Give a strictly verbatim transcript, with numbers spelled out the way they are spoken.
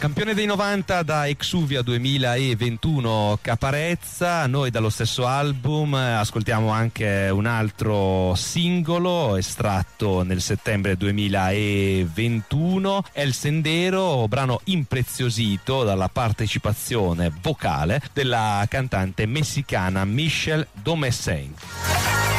Campione dei novanta da Exuvia duemilaventuno Caparezza. Noi dallo stesso album ascoltiamo anche un altro singolo estratto nel settembre duemilaventuno, El Sendero, brano impreziosito dalla partecipazione vocale della cantante messicana Michelle Domecén.